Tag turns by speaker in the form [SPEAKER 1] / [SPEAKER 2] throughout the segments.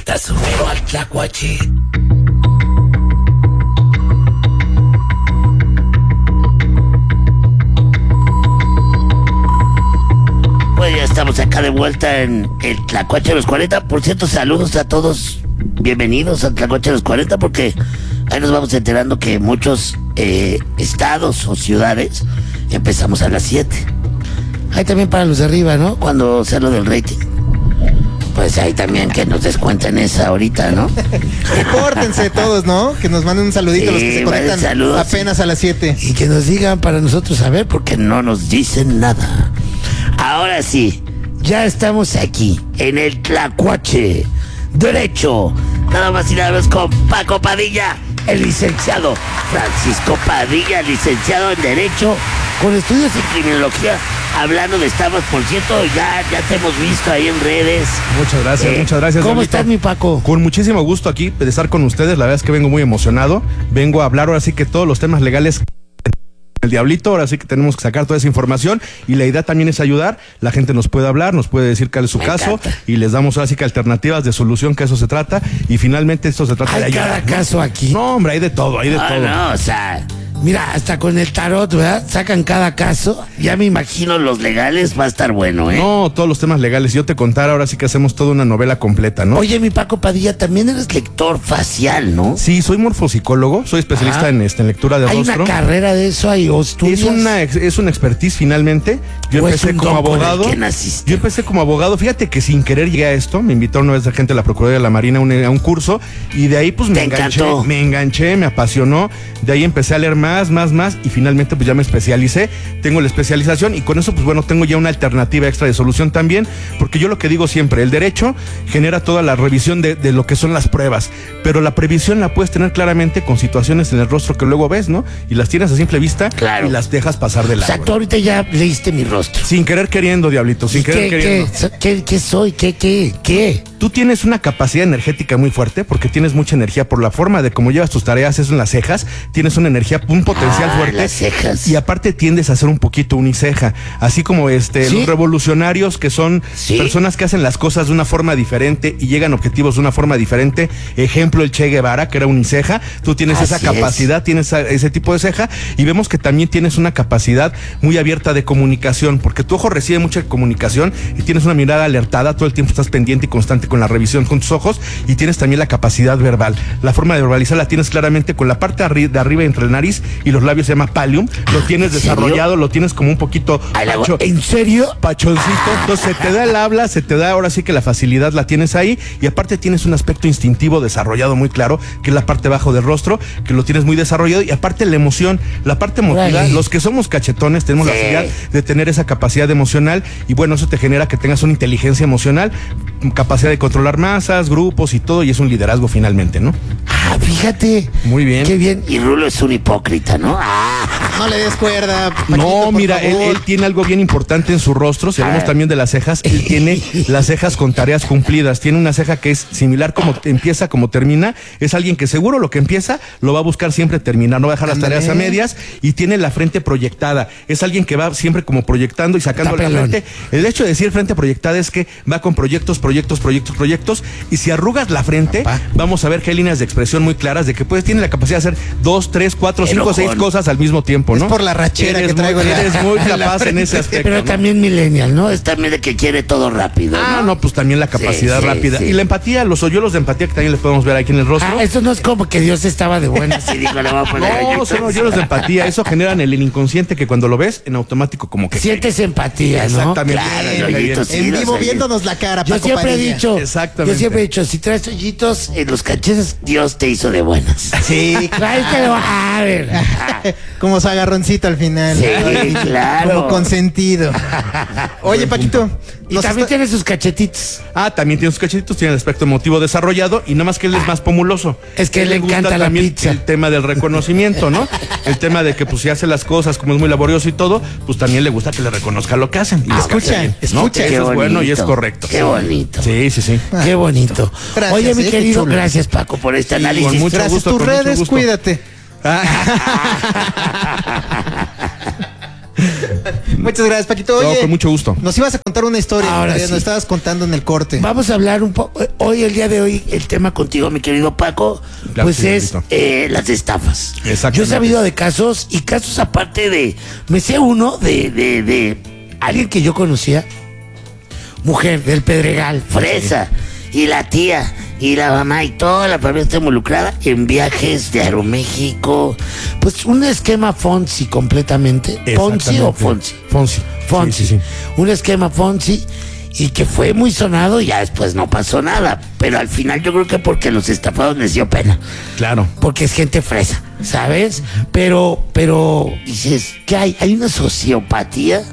[SPEAKER 1] Súbelo al tlacuache. Pues ya estamos acá de vuelta en el Tlacuache de los 40. Por cierto, saludos a todos. Bienvenidos al Tlacuache de los 40, porque ahí nos vamos enterando que muchos estados o ciudades empezamos a las 7. Ahí también para los de arriba, ¿no? Cuando sea lo del rating. Pues ahí también que nos descuenten esa ahorita, ¿no?
[SPEAKER 2] Repórtense todos, ¿no? Que nos manden un saludito los que se conectan
[SPEAKER 1] saludos,
[SPEAKER 2] apenas a las 7.
[SPEAKER 1] Y que nos digan para nosotros saber, porque no nos dicen nada. Ahora sí, ya estamos aquí, en el Tlacuache Derecho. Nada más y nada menos con Paco Padilla, el licenciado Francisco Padilla, licenciado en Derecho, con estudios en Criminología. Hablando de estafas, por cierto, ya te hemos visto ahí en redes.
[SPEAKER 3] Muchas gracias.
[SPEAKER 1] ¿Cómo
[SPEAKER 3] Diablito.
[SPEAKER 1] estás, mi Paco?
[SPEAKER 3] Con muchísimo gusto aquí de estar con ustedes. La verdad es que vengo muy emocionado. Vengo a hablar ahora sí que todos los temas legales. El Diablito, ahora sí que tenemos que sacar toda esa información y la idea también es ayudar. La gente nos puede hablar, nos puede decir cuál es su caso y les damos ahora sí que alternativas de solución, que eso se trata. Y finalmente esto se trata de ayudar.
[SPEAKER 1] Hay cada caso aquí.
[SPEAKER 3] No, hombre, hay de todo,
[SPEAKER 1] No, o sea, mira, hasta con el tarot, ¿verdad? Sacan cada caso. Ya me imagino los legales, va a estar bueno, ¿eh?
[SPEAKER 3] No, todos los temas legales. Yo te contara, ahora sí que hacemos toda una novela completa, ¿no?
[SPEAKER 1] Oye, mi Paco Padilla, también eres lector facial, ¿no?
[SPEAKER 3] Sí, soy morfopsicólogo, soy especialista en lectura de
[SPEAKER 1] ¿Hay
[SPEAKER 3] rostro.
[SPEAKER 1] una carrera de eso ahí o estudias?
[SPEAKER 3] Es una expertise finalmente. Yo
[SPEAKER 1] ¿O es
[SPEAKER 3] empecé
[SPEAKER 1] un
[SPEAKER 3] como
[SPEAKER 1] don con el
[SPEAKER 3] abogado.
[SPEAKER 1] que naciste?
[SPEAKER 3] Yo empecé como abogado. Fíjate que sin querer llegué a esto. Me invitaron una vez la gente de la Procuraduría de la Marina a un curso y de ahí pues me enganché, me apasionó. De ahí empecé a leer más y finalmente pues ya me especialicé. Tengo la especialización y con eso pues bueno, tengo ya una alternativa extra de solución también, porque yo lo que digo siempre, el derecho genera toda la revisión de lo que son las pruebas, pero la previsión la puedes tener claramente con situaciones en el rostro que luego ves, ¿no? Y las tienes a simple vista.
[SPEAKER 1] Claro.
[SPEAKER 3] Y las dejas pasar de
[SPEAKER 1] O
[SPEAKER 3] lado.
[SPEAKER 1] sea, tú ahorita ya leíste mi rostro.
[SPEAKER 3] Sin querer queriendo, Diablito, sin querer queriendo.
[SPEAKER 1] ¿Qué soy? ¿Qué?
[SPEAKER 3] Tú tienes una capacidad energética muy fuerte porque tienes mucha energía por la forma de cómo llevas tus tareas, eso en las cejas, tienes una energía, un potencial fuerte.
[SPEAKER 1] Las cejas.
[SPEAKER 3] Y aparte tiendes a ser un poquito uniceja, así como
[SPEAKER 1] ¿Sí?
[SPEAKER 3] los revolucionarios que son personas que hacen las cosas de una forma diferente y llegan a objetivos de una forma diferente. Ejemplo, el Che Guevara, que era uniceja. Tú tienes esa capacidad, tienes ese tipo de ceja y vemos que también tienes una capacidad muy abierta de comunicación, porque tu ojo recibe mucha comunicación y tienes una mirada alertada, todo el tiempo estás pendiente y constante con la revisión con tus ojos y tienes también la capacidad verbal. La forma de verbalizar la tienes claramente con la parte de arriba entre la nariz y los labios, se llama pallium, lo tienes desarrollado, lo tienes como un poquito
[SPEAKER 1] ¿En serio?
[SPEAKER 3] pachoncito, entonces se te da el habla, se te da ahora sí que la facilidad la tienes ahí y aparte tienes un aspecto instintivo desarrollado muy claro, que es la parte bajo del rostro, que lo tienes muy desarrollado y aparte la emoción, la parte emotiva, los que somos cachetones tenemos la facilidad de tener esa capacidad emocional y bueno, eso te genera que tengas una inteligencia emocional, capacidad de controlar masas, grupos y todo y es un liderazgo finalmente, ¿no?
[SPEAKER 1] Ah, fíjate.
[SPEAKER 3] Muy bien.
[SPEAKER 1] Qué bien. Y Rulo es un hipócrita, ¿no?
[SPEAKER 2] No le des cuerda, Paquito,
[SPEAKER 3] no, mira,
[SPEAKER 2] por favor.
[SPEAKER 3] él tiene algo bien importante en su rostro. Si hablamos también de las cejas, él tiene las cejas con tareas cumplidas. Tiene una ceja que es similar como empieza, como termina. Es alguien que seguro lo que empieza lo va a buscar siempre terminar, no va a dejar las tareas a medias y tiene la frente proyectada. Es alguien que va siempre como proyectando y sacando la frente. El hecho de decir frente proyectada es que va con proyectos y si arrugas la frente, vamos a ver que hay líneas de expresión muy claras de que tiene la capacidad de hacer 2, 3, 4, 5, 6 cosas al mismo tiempo, ¿no?
[SPEAKER 2] Es por la rachera que traigo.
[SPEAKER 3] Eres muy capaz en ese aspecto.
[SPEAKER 1] Pero
[SPEAKER 3] ¿no?
[SPEAKER 1] también millennial, ¿no? Es también de que quiere todo rápido.
[SPEAKER 3] No, pues también la capacidad rápida. Y la empatía, los hoyuelos de empatía que también le podemos ver aquí en el rostro.
[SPEAKER 1] Eso no es como que Dios estaba de buenas y dijo, le voy a poner
[SPEAKER 3] no, son hoyuelos de empatía. Eso generan el inconsciente que cuando lo ves, en automático como que...
[SPEAKER 1] sientes empatía, ¿no?
[SPEAKER 3] Exactamente.
[SPEAKER 1] Claro,
[SPEAKER 2] En vivo viéndonos la cara, Paco
[SPEAKER 1] Yo siempre he
[SPEAKER 2] Padilla.
[SPEAKER 1] dicho,
[SPEAKER 3] Exactamente.
[SPEAKER 1] si traes hoyitos en los cachetes, Dios te hizo de buenas.
[SPEAKER 2] Sí,
[SPEAKER 1] Tráetelo, a ver.
[SPEAKER 2] como su agarroncito al final.
[SPEAKER 1] Sí, claro.
[SPEAKER 2] Como consentido. Oye, Paquito.
[SPEAKER 1] Y también tiene sus cachetitos.
[SPEAKER 3] También tiene sus cachetitos, tiene el aspecto emotivo desarrollado y nada más que él es más populoso.
[SPEAKER 1] Es que
[SPEAKER 3] Él
[SPEAKER 1] le
[SPEAKER 3] gusta
[SPEAKER 1] encanta la
[SPEAKER 3] también
[SPEAKER 1] pizza.
[SPEAKER 3] el tema del reconocimiento, ¿no? El tema de que pues si hace las cosas como es muy laborioso y todo, pues también le gusta que le reconozca lo que hacen. Y
[SPEAKER 2] Escucha.
[SPEAKER 3] Eso es bueno y es correcto.
[SPEAKER 1] Qué bonito.
[SPEAKER 3] Sí.
[SPEAKER 1] Qué bonito.
[SPEAKER 2] Gracias,
[SPEAKER 1] Oye, mi
[SPEAKER 2] qué
[SPEAKER 1] querido,
[SPEAKER 2] chulo.
[SPEAKER 1] gracias, Paco, por este análisis.
[SPEAKER 3] con mucho
[SPEAKER 2] Gracias.
[SPEAKER 3] gusto,
[SPEAKER 2] Tus
[SPEAKER 3] con mucho
[SPEAKER 2] redes,
[SPEAKER 3] gusto.
[SPEAKER 2] cuídate. Muchas gracias, Paquito. Oye,
[SPEAKER 3] No, con mucho gusto.
[SPEAKER 2] nos ibas a contar una historia.
[SPEAKER 1] Ahora
[SPEAKER 2] Nos
[SPEAKER 1] sí.
[SPEAKER 2] estabas contando en el corte.
[SPEAKER 1] Vamos a hablar un poco. Hoy, el día de hoy, el tema contigo, mi querido Paco,
[SPEAKER 3] Claro,
[SPEAKER 1] pues
[SPEAKER 3] sí,
[SPEAKER 1] es
[SPEAKER 3] Lolito.
[SPEAKER 1] las estafas.
[SPEAKER 3] Exactamente.
[SPEAKER 1] Yo he sabido de casos y casos aparte de. Me sé uno de alguien que yo conocía, mujer del Pedregal, fresa, y la tía, y la mamá, y toda la familia está involucrada en viajes de Aeroméxico. Pues un esquema Fonsi completamente. ¿Ponzi o Fonsi?
[SPEAKER 3] Fonsi.
[SPEAKER 1] Fonsi.
[SPEAKER 3] Sí.
[SPEAKER 1] Un esquema Fonsi y que fue muy sonado y ya después no pasó nada. Pero al final yo creo que porque los estafados les dio pena.
[SPEAKER 3] Claro.
[SPEAKER 1] Porque es gente fresa, ¿sabes? Pero dices, ¿qué hay? ¿Hay una sociopatía?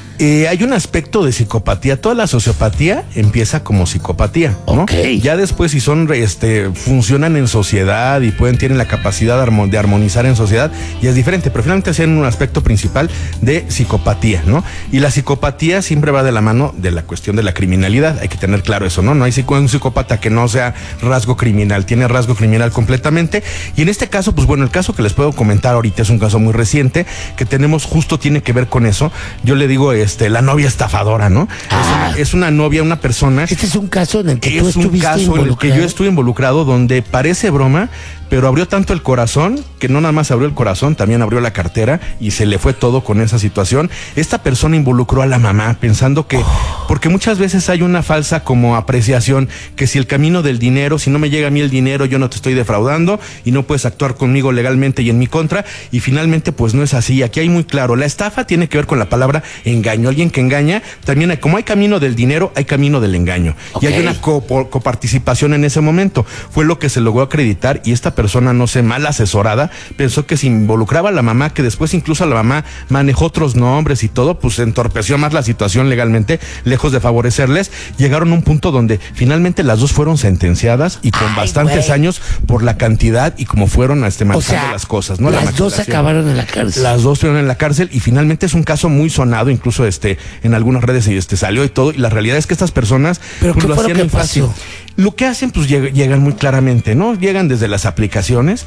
[SPEAKER 3] Hay un aspecto de psicopatía. Toda la sociopatía empieza como psicopatía, ¿no?
[SPEAKER 1] Ok.
[SPEAKER 3] Ya después, si son, funcionan en sociedad y tienen la capacidad de armonizar en sociedad, ya es diferente. Pero finalmente hacen un aspecto principal de psicopatía, ¿no? Y la psicopatía siempre va de la mano de la cuestión de la criminalidad. Hay que tener claro eso, ¿no? No hay un psicópata que no sea rasgo criminal. Tiene rasgo criminal completamente. Y en este caso, pues bueno, el caso que les puedo comentar ahorita es un caso muy reciente que tenemos, justo tiene que ver con eso. Yo le digo, la novia estafadora, ¿no? Es una novia, una persona.
[SPEAKER 1] Este es un caso en el que tú
[SPEAKER 3] Es un
[SPEAKER 1] estuviste
[SPEAKER 3] caso en el que yo estuve involucrado, donde parece broma, pero abrió tanto el corazón, que no nada más abrió el corazón, también abrió la cartera y se le fue todo con esa situación. Esta persona involucró a la mamá pensando que, porque muchas veces hay una falsa como apreciación, que si el camino del dinero, si no me llega a mí el dinero, yo no te estoy defraudando y no puedes actuar conmigo legalmente y en mi contra, y finalmente pues no es así. Aquí hay muy claro, la estafa tiene que ver con la palabra engaño. Alguien que engaña, también como hay camino del dinero, hay camino del engaño.
[SPEAKER 1] Ok.
[SPEAKER 3] Y hay una coparticipación en ese momento. Fue lo que se logró acreditar y esta persona, no sé, mal asesorada, pensó que se involucraba a la mamá, que después incluso la mamá manejó otros nombres y todo, pues entorpeció más la situación legalmente, lejos de favorecerles. Llegaron a un punto donde finalmente las dos fueron sentenciadas y con bastantes años por la cantidad y como fueron manejando las cosas, ¿no?
[SPEAKER 1] Las dos acabaron en la cárcel.
[SPEAKER 3] Las dos estuvieron en la cárcel y finalmente es un caso muy sonado, incluso en algunas redes salió y todo, y la realidad es que estas personas
[SPEAKER 1] ¿Pero
[SPEAKER 3] pues,
[SPEAKER 1] qué
[SPEAKER 3] lo
[SPEAKER 1] fue lo
[SPEAKER 3] hacían
[SPEAKER 1] que
[SPEAKER 3] muy fácil.
[SPEAKER 1] pasó?
[SPEAKER 3] Lo que hacen, pues llegan muy claramente, ¿no? Llegan desde las aplicaciones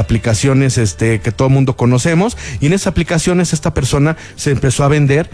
[SPEAKER 3] que todo mundo conocemos, y en esas aplicaciones esta persona se empezó a vender.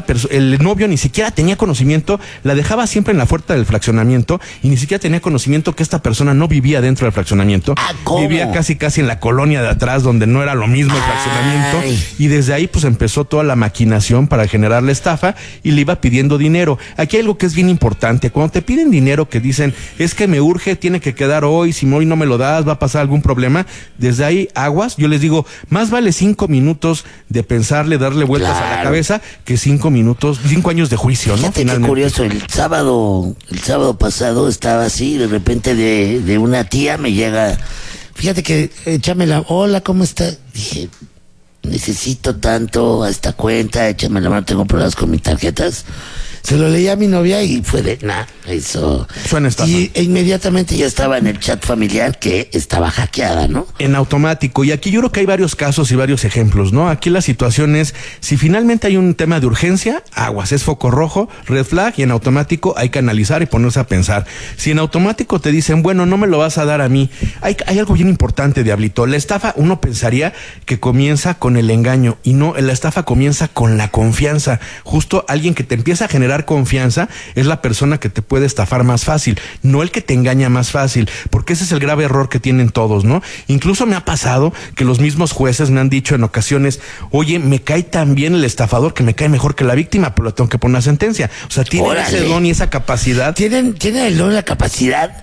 [SPEAKER 3] El novio ni siquiera tenía conocimiento, la dejaba siempre en la puerta del fraccionamiento y ni siquiera tenía conocimiento que esta persona no vivía dentro del fraccionamiento.
[SPEAKER 1] ¿Cómo?
[SPEAKER 3] Vivía casi en la colonia de atrás, donde no era lo mismo el fraccionamiento. Y desde ahí pues empezó toda la maquinación para generar la estafa y le iba pidiendo dinero. Aquí hay algo que es bien importante. Cuando te piden dinero, que dicen, es que me urge, tiene que quedar hoy, si hoy no me lo das, va a pasar algún problema. Desde ahí, aguas. Yo les digo, más vale 5 minutos de pensarle, darle vueltas a la cabeza, que 5 años de juicio, ¿no?
[SPEAKER 1] Fíjate qué curioso, el sábado pasado estaba así, de repente de una tía me llega, fíjate que échamela, hola, ¿cómo estás? Dije, necesito tanto a esta cuenta, échame la mano, tengo problemas con mis tarjetas. Se lo leí a mi novia y fue de, eso.
[SPEAKER 3] Suena estafa.
[SPEAKER 1] E inmediatamente ya estaba en el chat familiar que estaba hackeada, ¿no?
[SPEAKER 3] En automático. Y aquí yo creo que hay varios casos y varios ejemplos, ¿no? Aquí la situación es, si finalmente hay un tema de urgencia, aguas, es foco rojo, red flag, y en automático hay que analizar y ponerse a pensar. Si en automático te dicen, bueno, no me lo vas a dar a mí, hay algo bien importante, Diablito. La estafa, uno pensaría que comienza con el engaño, y no, la estafa comienza con la confianza. Justo alguien que te empieza a generar confianza es la persona que te puede estafar más fácil, no el que te engaña más fácil, porque ese es el grave error que tienen todos, ¿no? Incluso me ha pasado que los mismos jueces me han dicho en ocasiones, oye, me cae tan bien el estafador que me cae mejor que la víctima, pero le tengo que poner una sentencia. O sea, tienen ese don y esa capacidad.
[SPEAKER 1] Tienen el don y la capacidad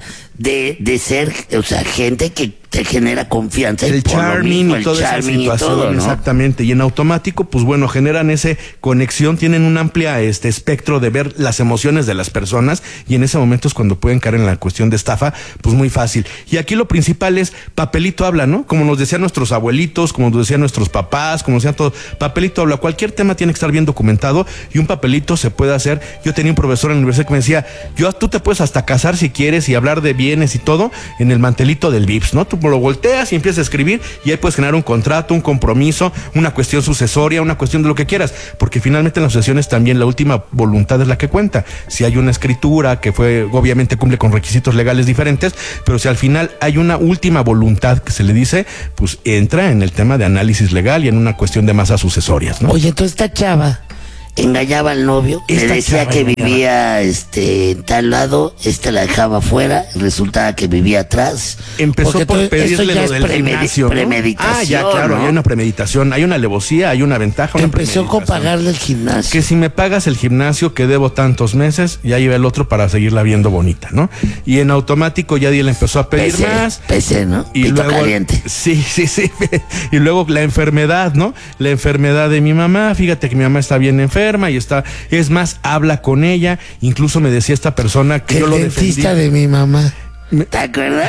[SPEAKER 1] de ser, o sea, gente que te genera confianza.
[SPEAKER 3] El charming y toda esa situación, ¿no? Exactamente. Y en automático, pues bueno, generan esa conexión, tienen un amplia espectro de ver las emociones de las personas, y en ese momento es cuando pueden caer en la cuestión de estafa, pues muy fácil. Y aquí lo principal es papelito habla, ¿no? Como nos decían nuestros abuelitos, como nos decían nuestros papás, como decían todos, papelito habla. Cualquier tema tiene que estar bien documentado y un papelito se puede hacer. Yo tenía un profesor en la universidad que me decía, tú te puedes hasta casar si quieres y hablar de bienes y todo en el mantelito del VIPS, ¿no? Tú lo volteas y empiezas a escribir y ahí puedes generar un contrato, un compromiso, una cuestión sucesoria, una cuestión de lo que quieras, porque finalmente en las sucesiones también la última voluntad es la que cuenta. Si hay una escritura que obviamente cumple con requisitos legales diferentes, pero si al final hay una última voluntad que se le dice, pues entra en el tema de análisis legal y en una cuestión de masas sucesorias, ¿no?
[SPEAKER 1] Oye, entonces esta chava engañaba al novio, le decía que vivía en tal lado, la dejaba afuera, resultaba que vivía atrás.
[SPEAKER 3] Empezó por pedirle lo del gimnasio, ¿no?
[SPEAKER 1] Premeditación.
[SPEAKER 3] Ya, claro, ¿no? Hay una premeditación, hay una alevosía, hay una ventaja.
[SPEAKER 1] Empezó con pagarle el gimnasio.
[SPEAKER 3] Que si me pagas el gimnasio que debo tantos meses, ya iba el otro para seguirla viendo bonita, ¿no? Y en automático ya le empezó a pedir más.
[SPEAKER 1] PC, ¿no?
[SPEAKER 3] Y
[SPEAKER 1] Pito
[SPEAKER 3] luego,
[SPEAKER 1] caliente.
[SPEAKER 3] Sí. Y luego la enfermedad, ¿no? La enfermedad de mi mamá, fíjate que mi mamá está bien enferma y es más, habla con ella, incluso me decía esta persona que yo lo defendí.
[SPEAKER 1] El dentista de mi mamá. ¿Te acuerdas?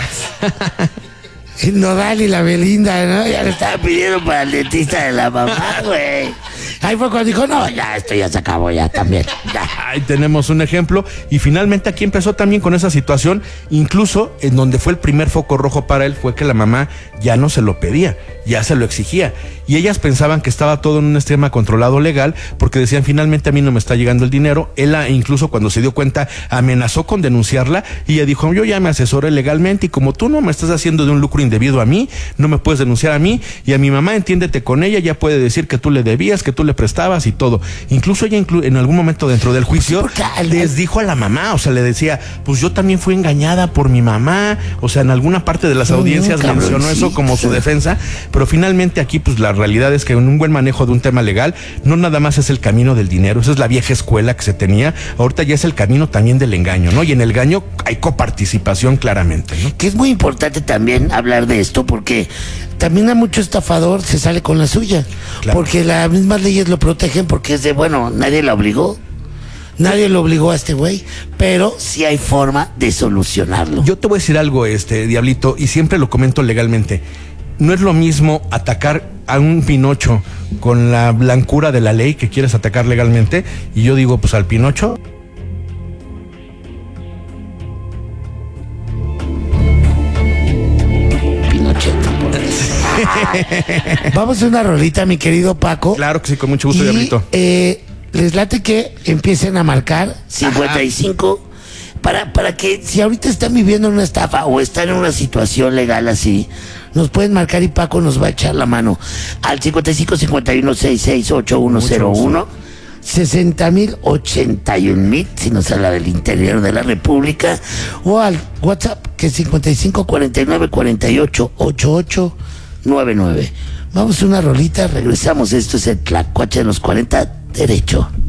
[SPEAKER 1] El Nodal y la Belinda, ¿no? Ya le estaba pidiendo para el dentista de la mamá, güey. Ahí fue cuando dijo, no, ya, esto ya se acabó, ya también. Ya.
[SPEAKER 3] Ahí tenemos un ejemplo. Y finalmente aquí empezó también con esa situación, incluso en donde fue el primer foco rojo para él, fue que la mamá ya no se lo pedía, ya se lo exigía. Y ellas pensaban que estaba todo en un esquema controlado legal, porque decían, finalmente a mí no me está llegando el dinero. Él incluso cuando se dio cuenta, amenazó con denunciarla, y ella dijo, yo ya me asesoré legalmente, y como tú no me estás haciendo de un lucro indebido a mí, no me puedes denunciar a mí, y a mi mamá, entiéndete con ella, ya puede decir que tú le debías, que tú le prestabas y todo. Incluso ella en algún momento dentro del juicio les dijo a la mamá, o sea, le decía, pues yo también fui engañada por mi mamá, o sea, en alguna parte de las audiencias mencionó eso como su defensa, pero finalmente aquí pues la realidad es que en un buen manejo de un tema legal no nada más es el camino del dinero, esa es la vieja escuela que se tenía, ahorita ya es el camino también del engaño, ¿no? Y en el engaño hay coparticipación claramente, ¿no? Que
[SPEAKER 1] es muy importante también hablar de esto, porque también a mucho estafador se sale con la suya, claro. Porque las mismas leyes lo protegen, porque es de, bueno, nadie lo obligó a este güey, pero sí hay forma de solucionarlo.
[SPEAKER 3] Yo te voy a decir algo, Diablito, y siempre lo comento legalmente. No es lo mismo atacar a un Pinocho con la blancura de la ley que quieres atacar legalmente, y yo digo, pues al Pinocho.
[SPEAKER 1] Vamos a una rolita, mi querido Paco.
[SPEAKER 3] Claro que sí, con mucho gusto, Diablito.
[SPEAKER 1] Les late que empiecen a marcar 55 para que si ahorita están viviendo una estafa o están en una situación legal así, nos pueden marcar y Paco nos va a echar la mano al 55 51 66 8101 60,000 81,000 si nos habla del interior de la República, o al WhatsApp que es 55 49 48 88 99. Vamos a una rolita, regresamos. Esto es el Tlacuache de los 40 derecho.